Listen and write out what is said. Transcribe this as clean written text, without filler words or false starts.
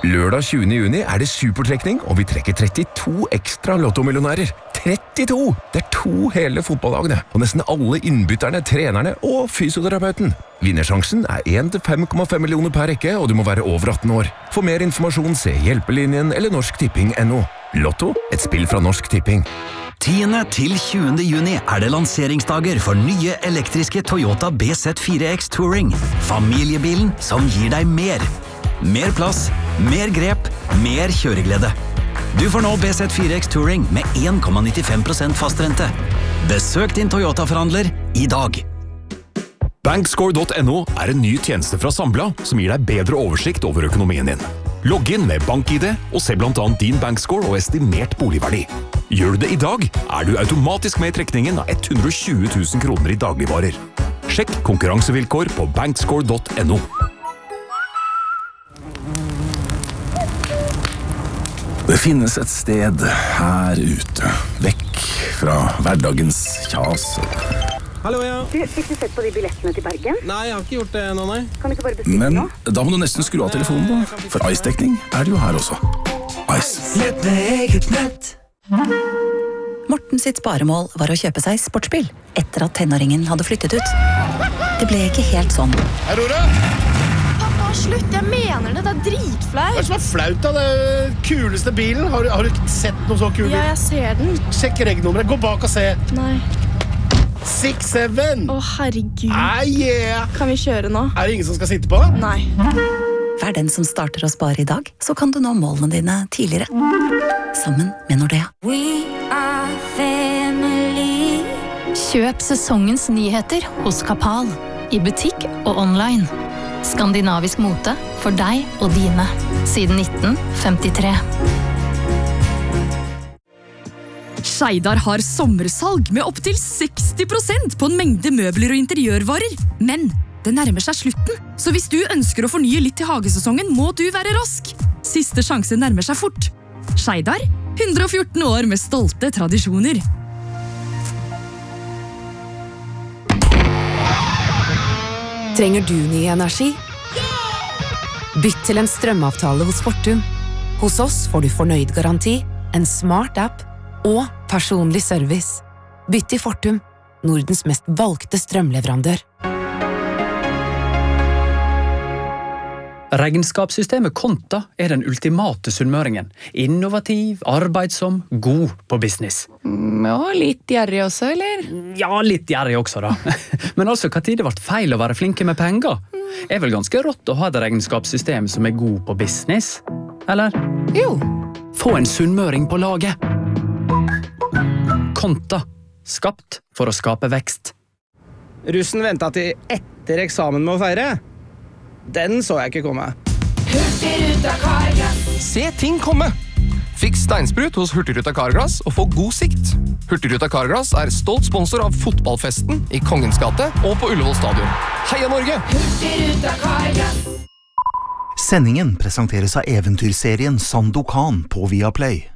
Lørdag 20. juni det supertrekning, og vi trekker 32 ekstra lottomillionærer. 32! Det 2 hele fotballagene, og nesten alle innbytterne, trenerne og fysioterapeuten. Vinnersjansen 1 til 5,5 millioner per rekke, og du må være over 18 år. For mer informasjon se Hjelpelinjen eller norsktipping.no. Lotto, et spill fra Norsk Tipping. 10. til 20. juni det lanseringsdager for nye elektriske Toyota BZ4X Touring. Familiebilen som gir deg mer. Mer plass, mer grep, mer kjøreglede. Du får nå BZ4X Touring med 1,95% fastrente. Besøk din Toyota-forhandler i dag. Bankscore.no en ny tjeneste fra Sambla som gir deg bedre oversikt over økonomien din. Logg inn med BankID og se blant annet din bankscore og estimert boligverdi. Gjør du det i dag, du automatisk med i trekningen av 120 000 kroner i dagligvarer. Sjekk konkurransevilkår på bankscore.no. Det finnes et sted her ute, vekk fra hverdagens kjas. Hallo, ja. Du, fikk du sett på de billettene til Bergen? Nei, jeg har ikke gjort det nå, nei. Kan du ikke bare bestille Men nå? da må du nesten skru av telefonen da, for Ice-dekning det jo her også. Ice. Nett med eget nett. Morten sitt sparemål var å kjøpe seg sportsbil, etter at tenåringen hadde flyttet ut. Det ble ikke helt sånn. Aurora! Slutt, jeg mener det, dritflaut. Hva som flaut da? Det kuleste bilen. Har du ikke sett noe så kul bil? Ja, jeg ser den. Sjekk regnummeret, gå bak og se. Nei. 6-7. Å, herregud. Yeah. Kan vi kjøre nå? Det ingen som skal sitte på? Nei. Vær den som starter å spare i dag, så kan du nå målene dine tidligere. Sammen med Nordea. We are family. Kjøp sesongens nyheter hos Kapal. I butikk og online. Skandinavisk mote for deg og dine. Siden 1953. Skeidar har sommersalg med opp til 60% på en mengde møbler og interiørvarer. Men det nærmer seg slutten, så hvis du ønsker å fornye litt til hagesesongen, må du være rask. Siste sjanse nærmer seg fort. Skeidar, 114 år med stolte tradisjoner. Trenger du ny energi? Bytt til en strømavtale hos Fortum. Hos oss får du fornøyd garanti, en smart app og personlig service. Bytt til Fortum, Nordens mest valgte strømleverandør. Regnskapssystemet Konta den ultimate sunnmøringen. Innovativ, arbeidsom, god på business. Ja, litt gjerrig også, eller? Ja, litt gjerrig også da. Men altså, hva tid det ble feil å være flinke med penger? Vel ganske rått å ha et regnskapssystem som god på business? Eller? Jo. Få en sunnmøring på laget. Konta. Skapt for å skape vekst. Russen ventet til etter eksamen med å feire. Den så jeg ikke komme. Hurtigruta Carglass. Se ting komme! Fikk steinsprut hos Hurtigruta Carglass og få god sikt. Hurtigruta Carglass stolt sponsor av fotballfesten i Kongens gate og på Ullevål stadion. Heia Norge! Hurtigruta Carglass. Sendingen presenteres av eventyrserien Sandokan på Viaplay.